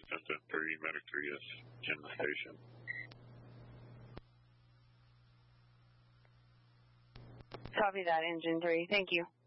Center 3, Medic 3 is in the station. Copy that, Engine 3. Thank you.